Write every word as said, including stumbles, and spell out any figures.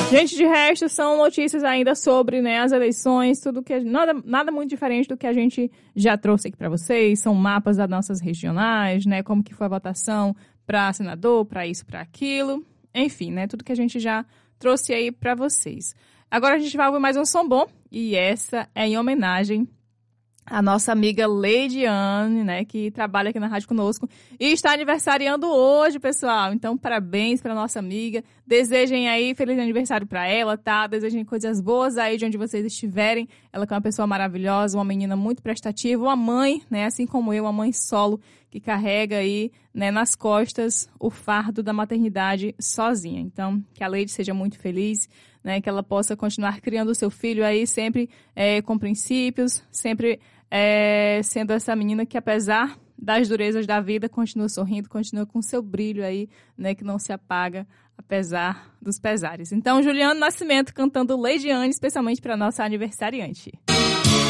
Gente, de resto, são notícias ainda sobre, né, as eleições, tudo que nada, nada muito diferente do que a gente já trouxe aqui para vocês. São mapas das nossas regionais, né, como que foi a votação para senador, para isso, para aquilo. Enfim, né, tudo que a gente já trouxe aí para vocês. Agora a gente vai ouvir mais um som bom, e essa é em homenagem à nossa amiga Leidiane, né, que trabalha aqui na rádio conosco e está aniversariando hoje, pessoal. Então, parabéns para nossa amiga. Desejem aí feliz aniversário para ela, tá? Desejem coisas boas aí de onde vocês estiverem. Ela que é uma pessoa maravilhosa, uma menina muito prestativa, uma mãe, né, assim como eu, uma mãe solo que carrega aí, né, nas costas o fardo da maternidade sozinha. Então, que a Leide seja muito feliz, né, que ela possa continuar criando o seu filho aí sempre é, com princípios, sempre é, sendo essa menina que, apesar das durezas da vida, continua sorrindo, continua com seu brilho aí, né, que não se apaga, apesar dos pesares. Então, Juliano Nascimento cantando Leidiane, especialmente para nossa aniversariante.